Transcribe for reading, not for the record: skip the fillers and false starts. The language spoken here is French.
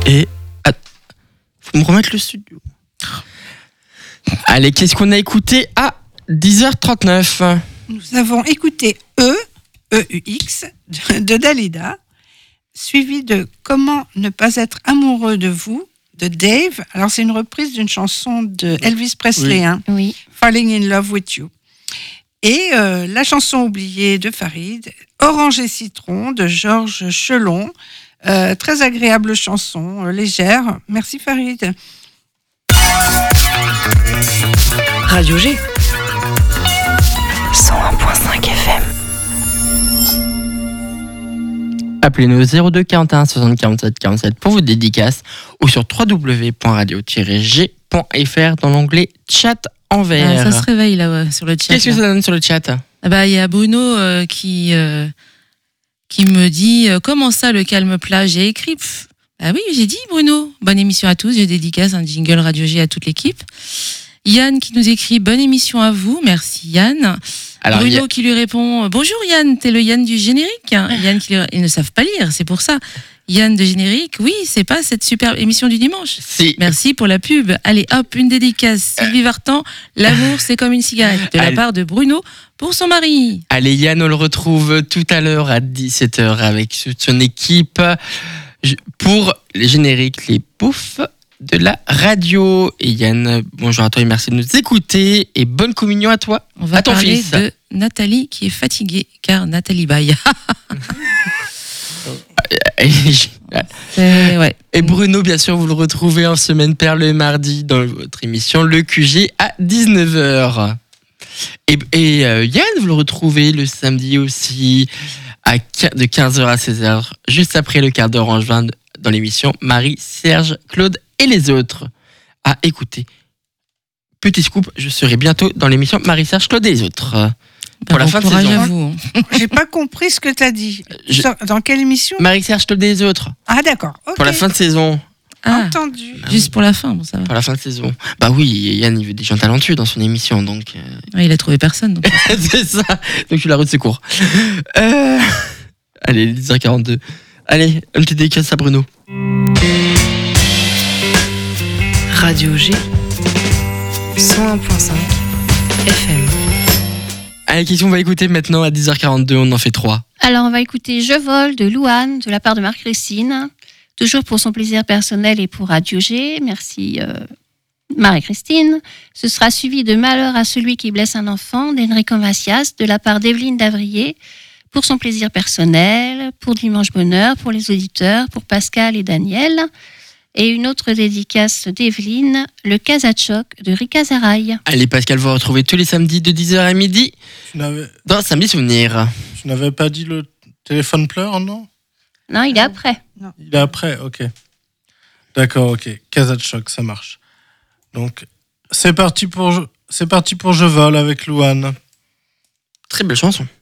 Et... faut me remettre le studio. Allez, qu'est-ce qu'on a écouté à 10h39 ? Nous avons écouté EUX de Dalida, suivi de Comment ne pas être amoureux de vous de Dave. Alors c'est une reprise d'une chanson de Elvis Presley, Oui. Falling in Love with You. Et la chanson oubliée de Farid, Orange et citron de Georges Chelon. Très agréable chanson, légère. Merci Farid. Radio G 101.5 FM. Appelez-nous au 02 41 60 47 47 pour vos dédicaces ou sur www.radio-g.fr dans l'onglet chat en vert. Ça se réveille là sur le chat. Qu'est-ce que ça donne sur le chat ? Il y a Bruno qui me dit comment ça le calme plat, j'ai écrit. Oui, j'ai dit Bruno. Bonne émission à tous, je dédicace un jingle Radio G à toute l'équipe. Yann qui nous écrit bonne émission à vous, merci Yann. Alors, Bruno qui lui répond bonjour Yann, t'es le Yann du générique. Yann ils ne savent pas lire, c'est pour ça. Yann de générique, oui, c'est pas cette super émission du dimanche. Si. Merci pour la pub. Allez hop, une dédicace. Sylvie Vartan, l'amour c'est comme une cigarette, de la part de Bruno pour son mari. Allez Yann, on le retrouve tout à l'heure à 17h avec toute son équipe pour les génériques, les poufs de la radio. Et Yann, bonjour à toi et merci de nous écouter et bonne communion à toi. On va à ton parler fils. de Nathalie qui est fatiguée car Nathalie baille. Ouais. Et Bruno, bien sûr, vous le retrouvez en semaine perle le mardi dans votre émission Le QG à 19h. Et Yann, vous le retrouvez le samedi aussi de 15h à 16h, juste après le quart d'heure en juin dans l'émission Marie, Serge, Claude et les autres. À écouter. Petit scoop, je serai bientôt dans l'émission Marie, Serge, Claude et les autres. Pour la fin de saison. J'ai pas compris ce que t'as dit. Dans quelle émission ? Marie, Serge, Claude et les autres. Ah d'accord. Okay. Pour la fin de saison. Entendu. Juste pour la fin, bon ça va. Pour la fin de saison. Bah oui, Yann il veut des gens talentueux dans son émission, donc. Il a trouvé personne. Donc. C'est ça. Donc je suis la roue de secours. Allez, 10h42. Allez, un petit dédicace à Bruno. Radio G 101.5 FM. Allez, question, on va écouter maintenant à 10h42, on en fait 3. Alors, on va écouter Je vole de Louane, de la part de Marie-Christine. Toujours pour son plaisir personnel et pour Radio G. Merci Marie-Christine. Ce sera suivi de Malheur à celui qui blesse un enfant d'Enrico Macias, de la part d'Evelyne Davrier, pour son plaisir personnel, pour Dimanche Bonheur, pour les auditeurs, pour Pascal et Daniel. Et une autre dédicace d'Evelyne, le Kazatchok de Rika Zaraï. Allez, Pascal, vous retrouvez tous les samedis de 10h à midi dans Samedi Souvenir. Tu n'avais pas dit le téléphone pleure, non ? Non, il est après. Non. Il est après, ok. D'accord, ok. Kazatchok, ça marche. Donc, c'est parti pour Je vole avec Louane. Très belle chanson.